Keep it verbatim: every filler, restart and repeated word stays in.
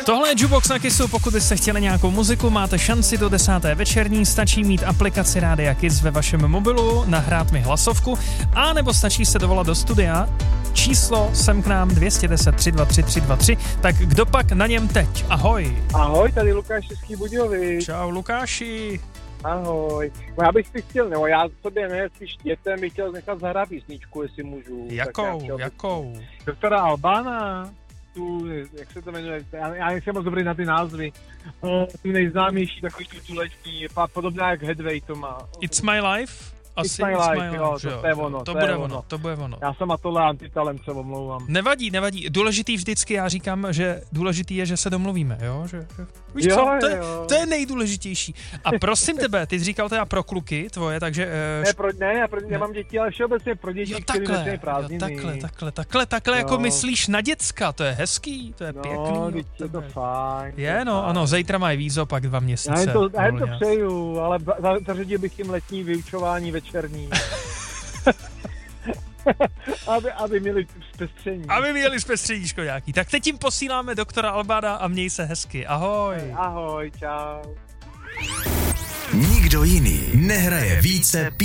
Tohle je Jukebox na Kissu, pokud byste chtěli nějakou muziku, máte šanci do desáté večerní, stačí mít aplikaci Rádia Kiss ve vašem mobilu, nahrát mi hlasovku, a nebo stačí se dovolat do studia, číslo sem k nám dvě jedna nula tři dva tři tři dva tři, tak kdo pak na něm teď? Ahoj. Ahoj, tady Lukáš Český Budějovic. Čau Lukáši. Ahoj. No já bych si chtěl, nebo já sobě ne, spíš dětem bych chtěl nechat zahrát písničku, jestli můžu. Jakou, chtěl, jakou? Doktora Albána, tu, jak se to jmenuje, já, já nejsem moc dobrý na ty názvy, uh, tu nejznámější, takový tu tuleční, podobná jak Headway to má. It's My Life? Asi It's My Life, life jo, to, jo, to je ono. To, to bude je ono, ono, to bude ono. Já jsem a tohle antitalent, se omlouvám. Nevadí, nevadí. Důležitý vždycky, já říkám, že důležitý je, že se domluvíme, jo? Že, že, víš jo, co? To, je, jo. to je nejdůležitější. A prosím tebe, ty jsi říkal teda pro kluky tvoje, takže... Uh, ne, pro, ne, já, pro, já mám děti, ale všeobecně pro děti, jo, který takhle, začínají prázdniny. jo, takhle, takhle, takhle, takhle jako myslíš na děcka, to je hezký, to je no, pěkný. No, je to fajn. Je, no, fajn. Ano, zítra mají vízo, pak dva měsíce. Já jim to, já jim to přeju, ale zařadil bych jim letní vyučování večerní. aby, aby měli zpestření. Aby měli zpestření škodáky. Tak teď jim posíláme doktora Albána a měj se hezky. Ahoj. Ahoj, čau. Nikdo jiný nehraje více